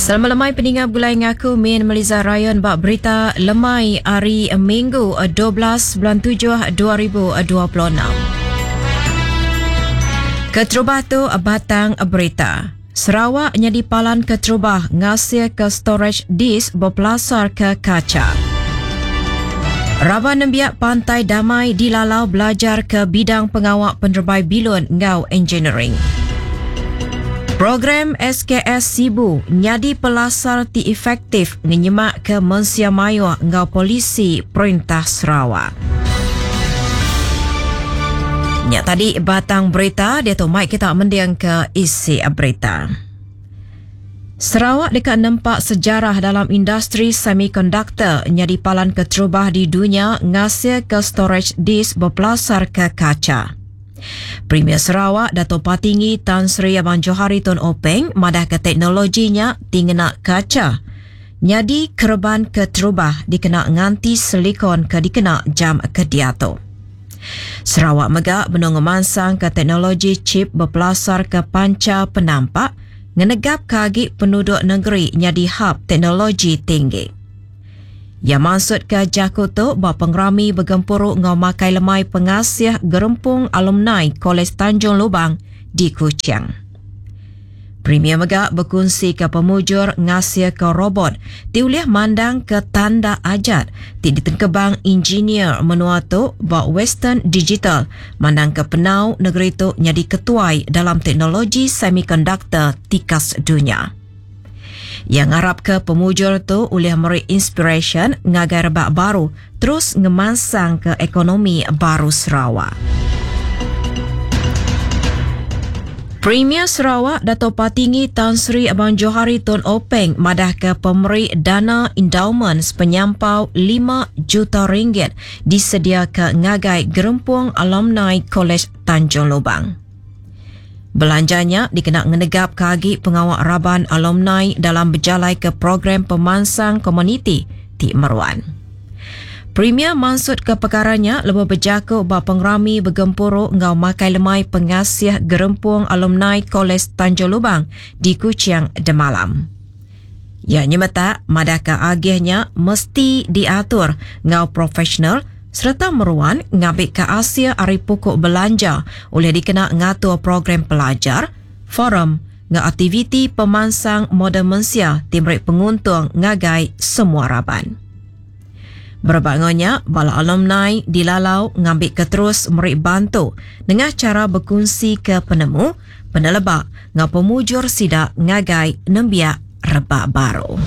Selamat lemai pendengar Bulai Ngaku Min Meliza Rayon bak berita lemai hari Minggu 12 bulan 7 2026. Keterubah tu batang berita. Sarawak nyadi palan keterubah ngasih ke storage disk berpelasar ke kaca. Raban Nembiak Pantai Damai dilalau belajar ke bidang pengawak penerbai bilun ngau engineering. Program SKS Sibu nyadi pelasar ti efektif ngenyemak ke Mensia Mayu ngau polisi Perintah Sarawak. Nya tadi batang berita dia tu mai kita mendiang ke isi berita. Sarawak dekat nampak sejarah dalam industri semiconductor nyadi palan keterubah di dunia ngasih ke storage disk berpelasar ke kaca. Premier Sarawak Dato' Patinggi Tan Sri Abang Johari Tun Openg madah ke teknologinya tingena kaca. Nyadi kerban keterubah dikena nganti silikon ke dikena jam kediato. Sarawak megak benong mansang ke teknologi chip berpelasar ke panca penampak ngenegap kagi penduduk negeri nyadi hub teknologi tinggi. Yang maksud ke Jakarta bahawa pengrami bergempuruk ngau makai lemai pengasih gerempung alumni Kolej Tanjung Lubang di Kuching. Premier Megak berkongsi ke pemujur ngasih ke robot diuliah mandang ke tanda ajat di ditengkebang engineer menua tu bahawa Western Digital mandang ke penau negeri tu nyadi ketuai dalam teknologi semiconductor tikas dunia. Yang harap ke pemujur tu oleh meri inspiration ngagai rebak baru terus ngemansang ke ekonomi baru Sarawak. Premier Sarawak Dato' Patinggi Tan Sri Abang Johari Tun Openg madah ke pemberi dana endowment penyampau 5 juta ringgit disedia ke ngagai gerempung alumni Kolej Tanjung Lubang. Belanjanya dikena ngenegap kagi pengawak raban alumni dalam berjalai ke program pemansang komuniti di Meruan. Premier maksud ke perkaranya lebih berjaku bahawa pengrami bergempuruk ngau makai lemai pengasih gerempung alumni Kolej Tanjung Lubang di Kuching Demalam. Ia nyemeta madah ke agihnya mesti diatur ngau profesional serta meruan ngabik ke Asia hari pokok belanja oleh dikena ngatur program pelajar, forum, aktiviti pemansang modern Mensia timrik penguntung ngagai semua raban. Berbangunnya, bala alumni dilalau ngambik ke terus merik bantu dengan cara berkongsi ke penemu, penelebak ngau pemujur sidak ngagai nembiak rebak baru.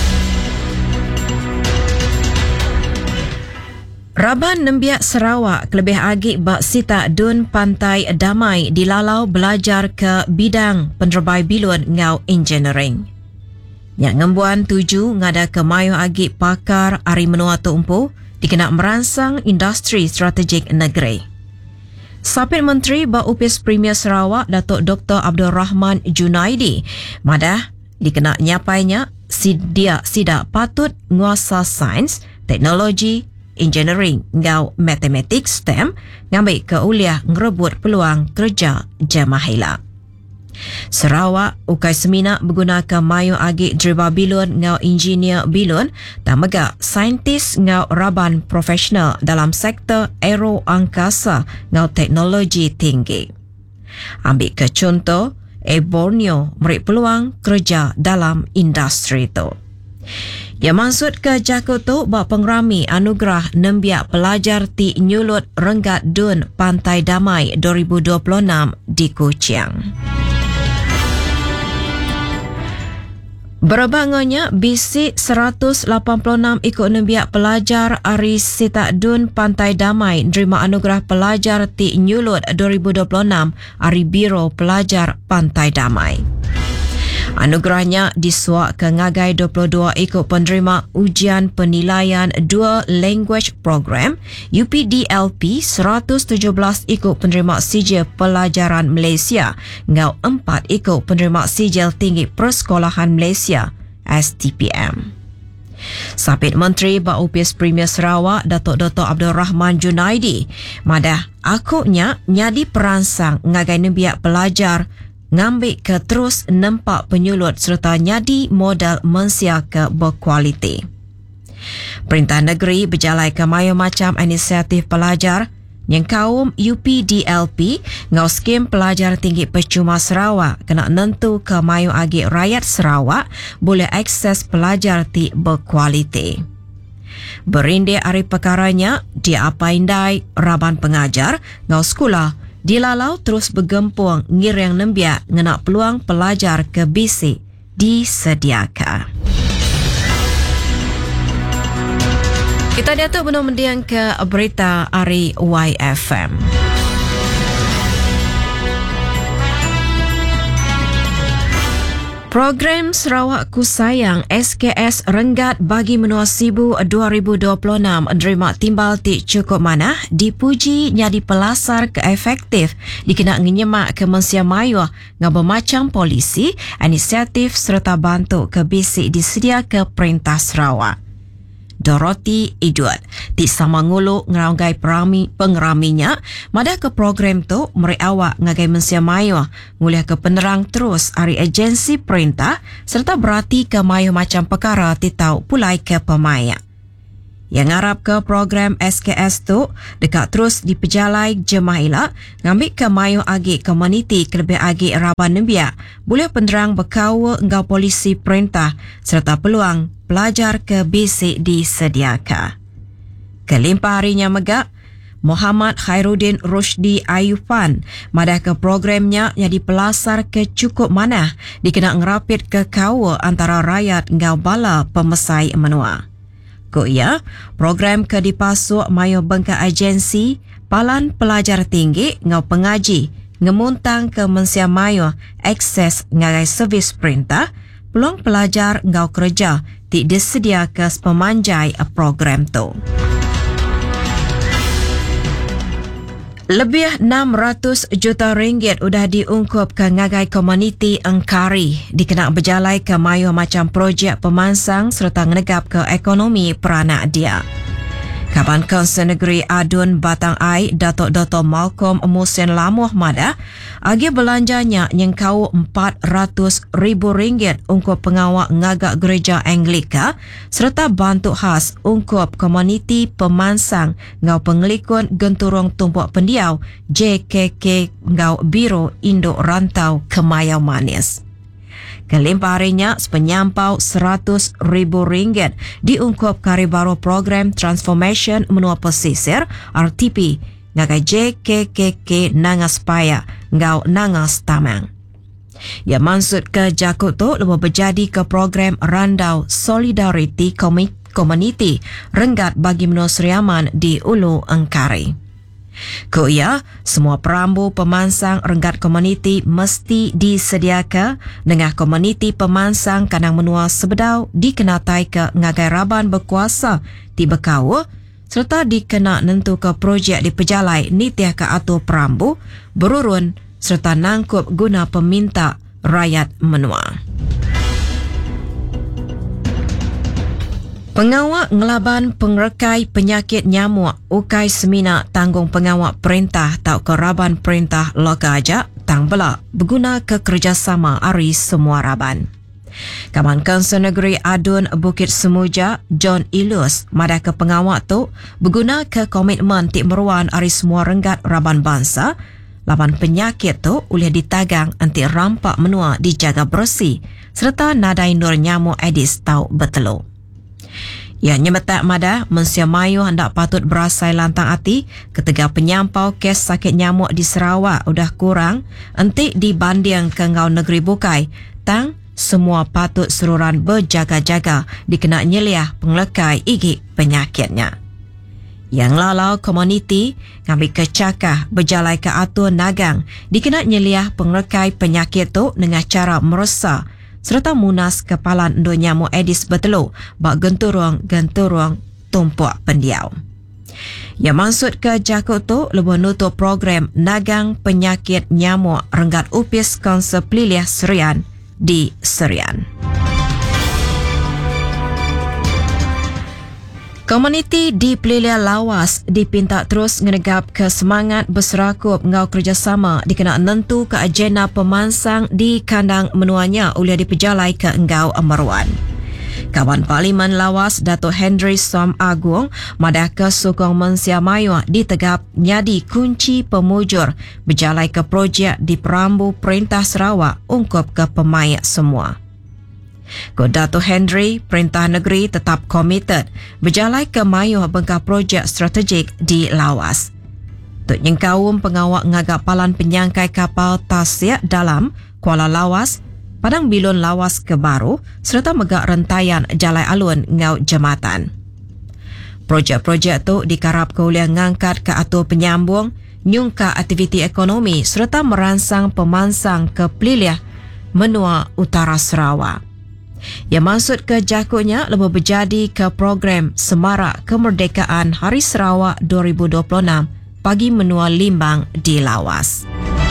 Raban Nembiak Sarawak kelebih agik bak sita dun Pantai Damai dilalau belajar ke bidang penerbai bilun ngau engineering. Yang ngembuan 7 ngada ke mayu agik pakar ari menua tumpu dikena merangsang industri strategik negeri. Sapit Menteri bak Upis Premier Sarawak Datuk Dr. Abdul Rahman Junaidi madah dikena nyapainya sida patut nguasa sains, teknologi, engineering ngau matematik STEM ngambil ke uliah ngerebut peluang kerja jamahilah. Sarawak ukai semina menggunakan mayu agik driba bilun ngau engineer bilun dan megak saintis ngau raban profesional dalam sektor aero angkasa ngau teknologi tinggi. Ambil ke contoh, Borneo merik peluang kerja dalam industri itu. Yang maksud ke Jakarta bahawa pengrami anugerah nembiak pelajar ti nyulut Renggat Dun Pantai Damai 2026 di Kuching. Berbangunnya bisik 186 ikut nembiak pelajar Ari Sita Dun Pantai Damai nerima anugerah pelajar ti nyulut 2026 Ari Biro Pelajar Pantai Damai. Anugerahnya disuak ke ngagai 22 ikut penerima ujian penilaian Dual Language Program UPDLP 117 ikut penerima sijil pelajaran Malaysia ngau 4 ikut penerima sijil tinggi persekolahan Malaysia STPM. Sapit Menteri bak Upis Premier Sarawak Datuk Dr. Abdul Rahman Junaidi madah akuknya nyadi peransang ngagai nembiak pelajar ngambil ke terus nampak penyulut serta nyadi modal mensia ke berkualiti. Perintah negeri berjalai ke macam inisiatif pelajar yang kaum UPDLP ngau skim pelajar tinggi percuma Sarawak kena nentu ke mayu agik rakyat Sarawak boleh akses pelajar ti berkualiti. Berinde hari perkaranya, dia apaindai raban pengajar ngau sekolah dilalau terus bergempung ngir yang nembiak ngenak peluang pelajar ke BC disediakan. Kita datuk benar mendiang ke berita hari YFM. Program Sarawak Ku Sayang SKS Renggat bagi menua Sibu 2026 menerima timbal ti cukup mana dipuji nyadi pelasar ke efektif dikena ngenyemak ke mensia mayu ngabah macam polisi inisiatif serta bantu ke bisik disedia ke Perintah Sarawak. Dorothy Edward ti sama ngulu ngeranggai pengeraminya madah ke program tu meriawak ngagai mensia mayu nguliah ke penerang terus hari agensi perintah serta berarti ke mayu macam perkara ti tau pulai ke pemaya. Yang ngarap ke program SKS tu dekat terus dipejalai jemahilah ngambil ke mayu agik komuniti kelebih agik raban nembiak boleh penerang berkawa engkau polisi perintah serta peluang pelajar ke basic disediakan. Kelimpah harinya megak, Muhammad Khairuddin Rushdi Ayufan madah ke programnya yang dipelasar ke cukup mana dikena ngerapit ke kawa antara rakyat ngau bala pemesai menua. Ko ia, program ke dipasuk mayu bengka agensi palan pelajar tinggi ngau pengaji ngemuntang ke mensia mayu akses ngagai servis perintah peluang pelajar ngau kerja ti disedia ke pemanjai program tu. Lebih 600 juta ringgit udah diungkup ke ngagai komuniti Engkari dikena berjalai ke mayu macam projek pemansang serta ngenegap ke ekonomi peranak dia. Kaban Kaunsil Negeri Adun Batang Ai Datuk Dr. Malcolm Musin Lamuh Madah agi belanjanya yang kau RM400,000 ungkup pengawak ngagak gereja Anglika serta bantu khas ungkup komuniti pemansang ngau pengelikun genturung tumpuk pendiau JKK ngau Biro Indo Rantau Kemayau Manis. Kelimpah harinya sepenyampau RM100,000 diungkup kari baru program Transformation Menua Pesisir RTP ngagai JKKK Nangas Paya ngau Nangas Tamang. Ya maksud ke Jakut tu lebih berjadi ke program Randau Solidarity Community Renggat bagi menua Seriaman di Ulu Engkari. Ko ia, semua perambu pemansang renggat komuniti mesti disediakan dengan komuniti pemansang kanang menua sebedau dikenatai ke ngagai raban berkuasa di berkawa serta dikena nentu ke projek dipejalai nitiah ke atur perambu berurun serta nangkup guna peminta rakyat menua. Pengawak ngelaban pengerekai penyakit nyamuk Ukai Semina tanggung pengawak perintah tau keraban perintah Lokaja tang belak berguna ke kerjasama ari semua raban. Kaban Kaunsil Negeri Adun Bukit Semuja John Ilus madah ke pengawak tu berguna ke komitmen tik meruan ari semua renggat raban bangsa laban penyakit tu boleh ditagang anti rampak menua dijaga bersih serta nadai nur nyamuk Aedes tau bertelur. Yang nyemetak madah mensia mayu hendak patut berasai lantang hati ketika penyampau kes sakit nyamuk di Sarawak udah kurang entik dibanding ke ngau negeri bukai tang semua patut seruran berjaga-jaga dikena nyeliah penglekai igi penyakitnya. Yang lalau komuniti ngambil kecakah berjalai ke atur nagang dikena nyeliah penglekai penyakit tu dengan cara meresah serta munas kepalan endo nyamuk Aedes bertelur bak genturung tumpuk pendiau. Yang maksud ke Jakut tu lebih nutup program nagang penyakit nyamuk renggat upis Kaunsil Peliliah Serian di Serian. Komuniti di Peliliah Lawas dipinta terus ngenegap ke semangat berserakup ngau kerjasama dikena nentu ke agenda pemansang di kandang menuanya ulia dipejalai ke engau Meruan. Kawan Parlimen Lawas Dato' Henry Som Agung madah ke sokong Mensia Mayu ditegap nyadi kunci pemujur berjalai ke projek di Perambu Perintah Sarawak ungkup ke pemain semua. Ko Dato' Henry, Perintah Negeri tetap komited berjalai ke mayuh bengkah projek strategik di Lawas. Tuk Nyengkawum pengawak ngagak palan penyangkai kapal Tasik Dalam Kuala Lawas, Padang Bilun Lawas Kebaru serta megak rentaian jalai alun ngau jematan. Projek-projek tu dikarap ke uliah ngangkat ke atur penyambung, nyungka aktiviti ekonomi serta merangsang pemansang ke Peliliah menua utara Sarawak. Yang maksud ke jakutnya lebih berjadi ke program Semarak Kemerdekaan Hari Sarawak 2026 bagi menua limbang di Lawas.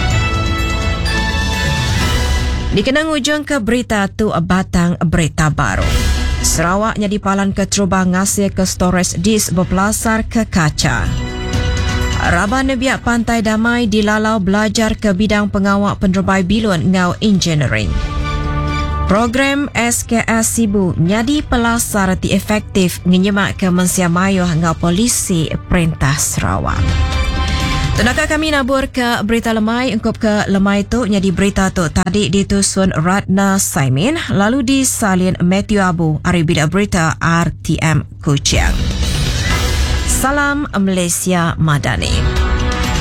Dikenang ujung ke berita tu batang berita baru. Sarawak jadi palan ke terubah ngasih ke storage disk berpelasar ke kaca. Raban Nebiak Pantai Damai dilalau belajar ke bidang pengawak penerbai bilun ngau engineering. Program SKS Sibu nyadi pelasar ti efektif ngenyemak ke Mensia Mayu ngau polisi Perintah Sarawak. Tunaka kami nabur ke berita lemai, engkop ke lemai tu nyadi berita tu tadi ditusun Ratna Saimin lalu disalin Matthew Abu ari bidak berita RTM Kuching. Salam Malaysia Madani.